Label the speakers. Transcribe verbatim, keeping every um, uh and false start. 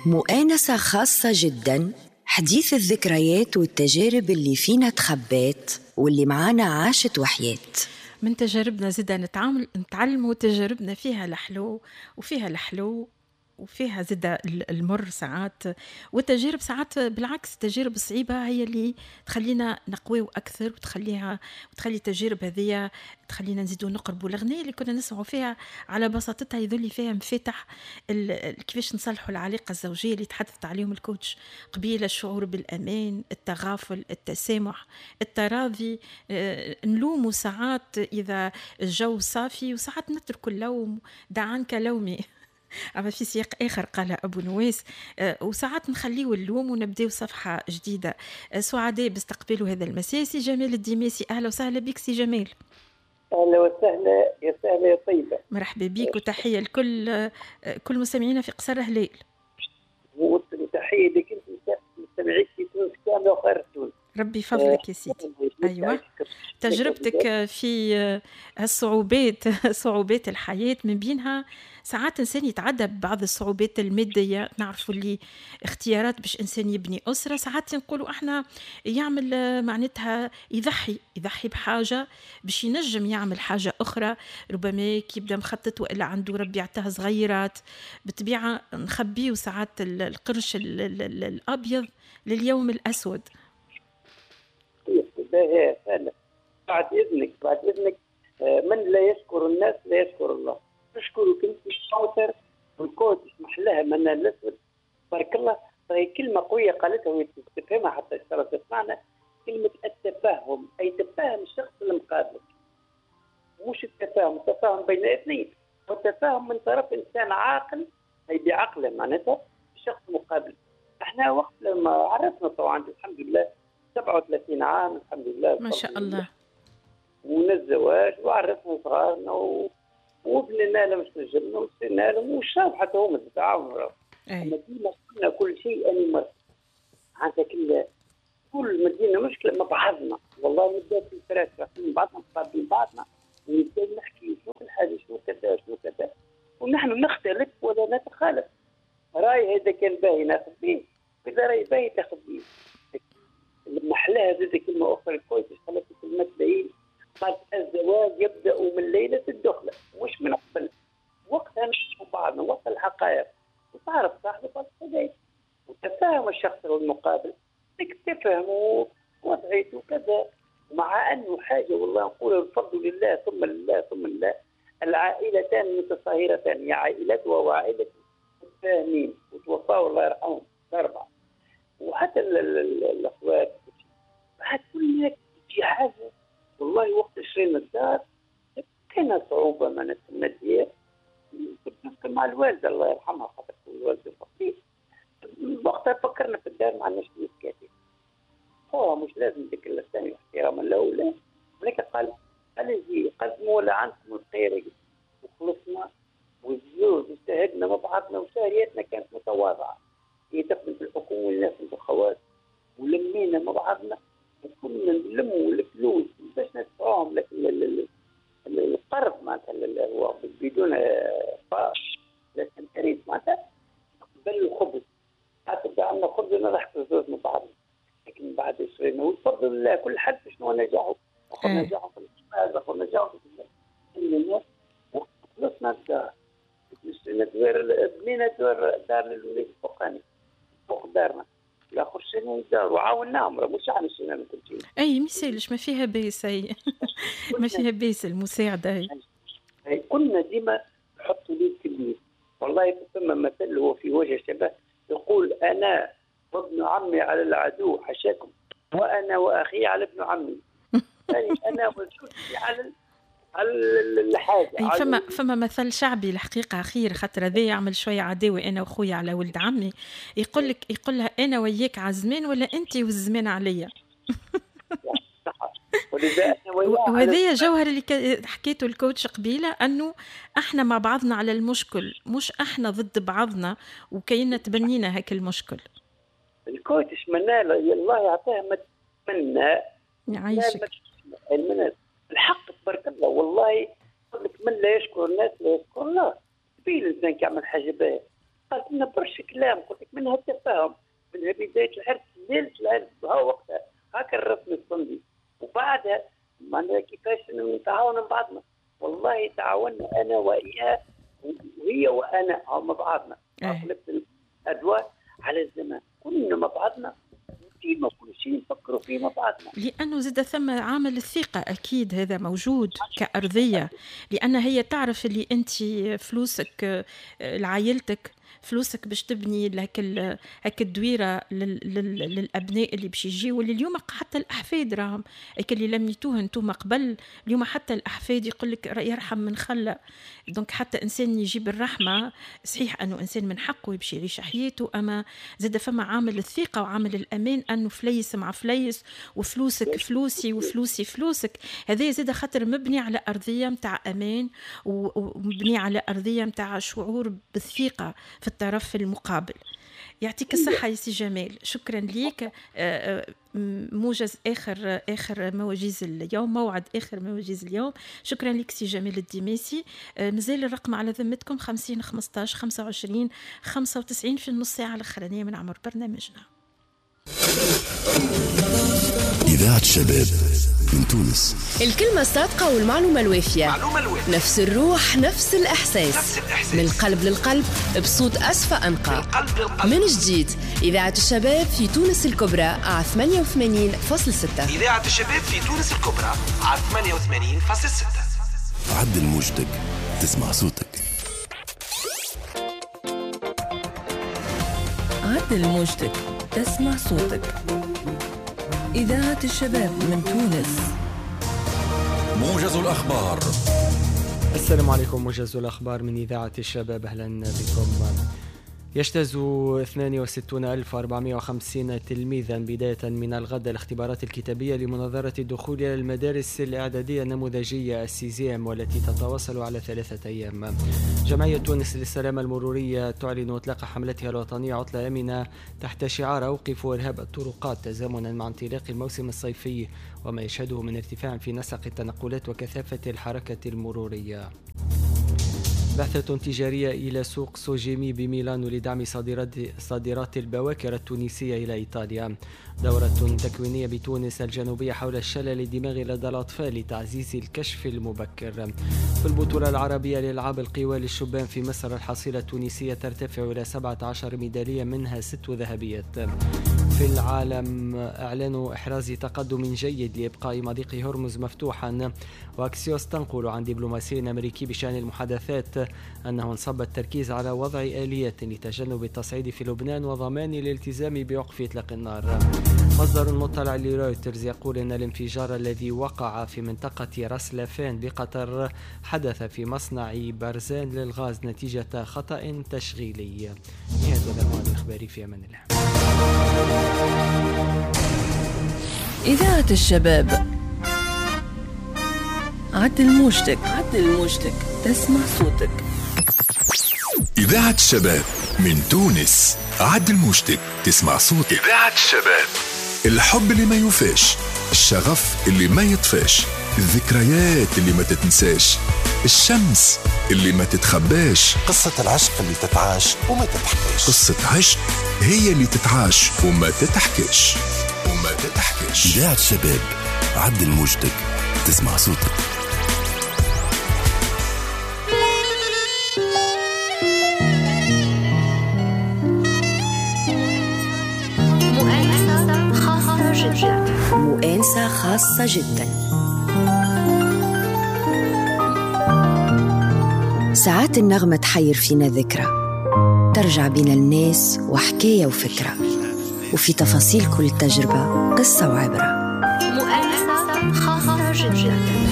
Speaker 1: مؤانسة خاصة جداً، حديث الذكريات والتجارب اللي فينا تخبات واللي معانا عاشت وحيات.
Speaker 2: من تجاربنا زدنا نتعامل نتعلم، وتجاربنا فيها الحلو وفيها الحلو وفيها زد المر ساعات، والتجارب ساعات بالعكس التجارب الصعيبة هي اللي تخلينا نقويو أكثر، وتخليها وتخلي التجارب هذه تخلينا نزيدو نقربوا الأغنية اللي كنا نسمعوا فيها على بساطتها يذولي فيها مفتح كيفاش نصلحوا العلاقة الزوجية اللي تحدثت عليهم الكوتش قبيل، الشعور بالأمان، التغافل، التسامح، التراضي. نلوموا ساعات إذا الجو صافي، وساعات نترك اللوم، دع عنك لومي أما في سياق آخر قال أبو نواس. أه وساعات نخليه اللوم ونبدأ صفحة جديدة. أه سعداء باستقبال هذا المساء سي جمال الدماسي. أهلا وسهلا بك سي جمال.
Speaker 3: أهلا وسهلا، يا سهلا يا طيبة.
Speaker 2: مرحبا بك وتحية لكل أه كل مستمعينا في قصر هلال،
Speaker 3: وتحية لك أنت مستمعيك في تونس كاملة وخارج تونس.
Speaker 2: ربي فضلك يا سيدي. أيوة، تجربتك في الصعوبات صعوبات الحياة، من بينها ساعات إنسان يتعدى ببعض الصعوبات المادية. نعرفوا اللي اختيارات باش إنسان يبني أسرة، ساعات نقولوا إحنا يعمل معناتها يضحي يضحي بحاجة باش ينجم يعمل حاجة أخرى، ربما يبدأ مخطط وإلا عنده ربي يعطيه صغيرات بالطبيعة. نخبيه ساعات القرش الأبيض لليوم الأسود.
Speaker 3: بعد إذنك بعد إذنك من لا يشكر الناس لا يشكر الله. نشكرك أنت الشاطر والكوت اسمح لها من الأسود بارك الله. هي كلمة قوية قالتها وتفهمها حتى اشترى تسمعنا، كلمة التفاهم، أي تفاهم الشخص المقابل، مش التفاهم التفاهم بين اثنين، والتفاهم من طرف إنسان عاقل أي بعقله معناتها الشخص المقابل. احنا وقت لما عرفنا طبعا الحمد لله سبعة وثلاثين عام الحمد لله
Speaker 2: ما شاء الله،
Speaker 3: ومن الزواج وعرفنا صغارنا و... وابننا لهم مش نجمنا وسنا لهم وشاف حتى هم تتعاونوا. اما ديما كنا كل شيء اني مر عندك كل مدينه مشكله مع بعضنا، والله نبدا في الفراش من بعضنا مقابلين بعضنا ونبدا نحكي شنو الحاجه شنو كذا شنو كذا، ونحن نختلف ولا نتخالف. راي هذا كان باهي ناخذ به، واذا راي باهي تاخذ به. لما حلاها زاد كلمه اخرى كويس خلت كلمه باهي، قالت الزواج يبدا من ليله الدخله مش من قبل. وقتها نشوفوا بعضنا وقت الحقائق وتعرف صاحبك وقت وتفاهم الشخص المقابل، بدك تفهموا وضعيته وكذا. مع انه حاجه والله نقول الفضل لله ثم لله ثم لله، العائلتان متصاهرتان، يا عائلته وعائلته متفاهمين وتوفاوا الله يرحمهم الاربعه، وحتى الاخوات بعد كل هيك في حاجه. والله وقت شرينا الدار كان صعوبه معناتها الماديه، كنت نسكن مع الوالده الله يرحمها خاطر الوالده فقير. وقتها فكرنا في الدار ما عندناش فلوس كافيه، هو مش لازم ديك الثاني احتراما له ولا، ولكن قال قال يجي قدموا لعنكم الخير وخلصنا. والزوج اجتهدنا مع بعضنا وشهرياتنا كانت متواضعه، هي تخدم في الحكومه والناس الخوات، ولمينا مع بعضنا وكنا نلموا الفلوس باش ندفعوهم لك القرض معناتها هو بدون فاش لكن كريم معناتها قبل الخبز حتى عندنا خبز نضحك الزوج مع بعضنا. لكن بعد شرينا والفضل لله كل حد شنو نجاحه، اخو نجاحه في الجهاز، اخو نجاحه في الناس، وخلصنا الدار شرينا دوار بنينا دور دار للوليد الفوقاني فوق دارنا لا خشينا الدار وعاوناهم مش عن شينا من كل شيء.
Speaker 2: اي مثالش ما فيها بيس، اي ما فيها بيس المساعده. اي
Speaker 3: اي كنا ديما نحطوا ليد في اليد. والله ثم مثل هو في وجه الشباب يقول انا وابن عمي على العدو حشاكم، وانا واخي على ابن عمي. يعني انا وزوجتي على على الحاجه.
Speaker 2: اي فما فما مثل شعبي الحقيقه خير، خاطر هذا يعمل شويه عداوه انا وخويا على ولد عمي، يقول لك يقول لها انا وياك على الزمان ولا انت والزمان عليا. وهذا جوهر اللي حكيته الكوتش قبيله، انه احنا مع بعضنا على المشكل مش احنا ضد بعضنا وكينا تبنينا هيك المشكل.
Speaker 3: الكوتش منال الله يعطيها متمنى
Speaker 2: يعيشك
Speaker 3: الحق تبارك الله. والله من لا يشكر الناس لا يشكر الله. في الانسان كيعمل حاجه باهيه قالت لنا برشا كلام، قلت لك منها التفاهم، منها بدايه العرس، ليله العرس ها وقتها هكا الرسم الصندي. وبعدها معناها كيفاش نتعاون مع بعضنا. والله تعاوننا انا واياه وهي وانا مع بعضنا. خلفت الادوار على الزمان كنا مع بعضنا ديما كل شيء نفكروا فيه مع بعضنا،
Speaker 2: لانه زاد ثم عامل الثقه اكيد هذا موجود كارضيه، لان هي تعرف اللي انت فلوسك لعائلتك، فلوسك باش تبني لك هك الدويره للابناء اللي باش يجيوا، واللي اليوم حتى الاحفاد راهم هيك اللي لميتوه انتم قبل، اليوم حتى الاحفاد يقول لك يرحم من خلى. دونك حتى انسان يجيب الرحمه، صحيح انه انسان من حقه يمشي يعيش حياته، اما زاد فما عامل الثقه وعامل الامان، انه فليس مع فليس وفلوسك فلوسي وفلوسي فلوسك. هذا زاد خاطر مبني على ارضيه متاع امان ومبني على ارضيه متاع شعور بالثقه في الطرف المقابل. يعطيك الصحة يا سي جمال، شكرا ليك. موجز آخر آخر مواجيز اليوم، موعد آخر مواجيز اليوم. شكرا لك سي جمال الدميسي. مازال الرقم على ذمتكم خمسين خمسطاش خمسة وعشرين خمسة وتسعين في النص ساعة الأخرانية من عمر برنامجنا.
Speaker 4: إذاعة الشباب من تونس،
Speaker 5: الكلمة الصادقة والمعلومة الوافية،
Speaker 6: معلومة الوافية.
Speaker 5: نفس الروح نفس الإحساس.
Speaker 6: نفس الإحساس،
Speaker 5: من القلب للقلب بصوت أصفى أنقى.
Speaker 6: من القلب للقلب.
Speaker 5: من جديد إذاعة الشباب في تونس الكبرى على ثمانية وثمانين فاصلة ستة.
Speaker 6: إذاعة الشباب في تونس الكبرى على ثمانية وثمانين فاصلة ستة.
Speaker 4: عدل موجتك تسمع صوتك.
Speaker 7: عدل موجتك تسمع صوتك. إذاعة الشباب من تونس.
Speaker 4: موجز الأخبار.
Speaker 8: السلام عليكم، موجز الأخبار من إذاعة الشباب، أهلا بكم. يجتاز اثنين وستين ألف وأربعمائة وخمسين تلميذا بداية من الغد الاختبارات الكتابية لمناظرة الدخول إلى المدارس الإعدادية النموذجية السيزيام، والتي تتواصل على ثلاثة أيام. جمعية تونس للسلامة المرورية تعلن إطلاق حملتها الوطنية عطلة آمنة تحت شعار أوقفوا إرهاب الطرقات، تزامنا مع انطلاق الموسم الصيفي وما يشهده من ارتفاع في نسق التنقلات وكثافة الحركة المرورية. بعثة تجارية إلى سوق سوجيمي بميلانو لدعم صادرات صادرات البواكر التونسية إلى إيطاليا. دورة تكوينية بتونس الجنوبية حول الشلل الدماغي لدى الأطفال لتعزيز الكشف المبكر. في البطولة العربية لألعاب القوى للشبان في مصر، الحصيلة التونسية ترتفع إلى سبعة عشر ميدالية منها ست ذهبيات. في العالم، إعلان إحراز تقدم جيد لإبقاء مضيق هرمز مفتوحا. وأكسيوس تنقل عن دبلوماسي أمريكي بشأن المحادثات أنه انصب التركيز على وضع آليات لتجنب التصعيد في لبنان وضمان الالتزام بوقف إطلاق النار. مصدر مطلع لرويترز يقول أن الانفجار الذي وقع في منطقة راس لافان بقطر حدث في مصنع بارزان للغاز نتيجة خطأ تشغيلي. هذا الموعد الإخباري في أمان الله.
Speaker 7: إذاعة الشباب، عدل موجتك عدل موجتك تسمع صوتك.
Speaker 4: إذاعة الشباب من تونس، عدل موجتك تسمع صوتك.
Speaker 6: إذاعة الشباب،
Speaker 4: الحب اللي ما يوفاش، الشغف اللي ما يطفاش، الذكريات اللي ما تتنساش، الشمس اللي ما تتخباش،
Speaker 9: قصة العشق اللي تتعاش وما تتحكيش.
Speaker 4: قصة عشق هي اللي تتعاش وما تتحكيش وما تتحكيش. إذاعة الشباب، عدل موجتك تسمع صوتك.
Speaker 1: مؤانسة خاصة جدا. ساعات النغمة تحير فينا ذكرى، ترجع بين الناس وحكاية وفكرة، وفي تفاصيل كل تجربة قصة وعبرة.
Speaker 10: مؤانسة خاصة جدا.